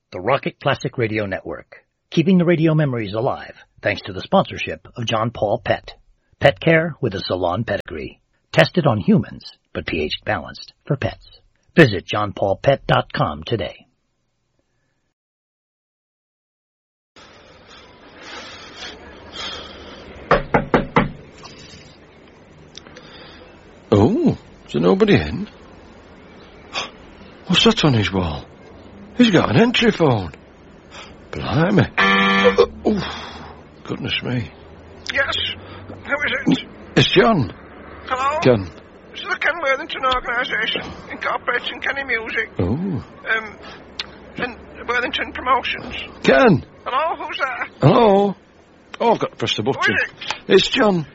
the Rocket Classic Radio Network, keeping the radio memories alive thanks to the sponsorship of John Paul Pet. Pet care with a salon pedigree. Tested on humans, but pH balanced for pets. Visit johnpaulpet.com today. Oh, is there nobody in? What's that on his wall? He's got an entry phone. Blimey. Oh, goodness me. Yes, who is it? It's John. Hello? Ken. This is the Ken Worthington Organisation, incorporating Kenny Music. Oh. And Worthington Promotions. Ken. Hello, who's there? Hello. Oh, I've got to press the button. Who is it? It's John.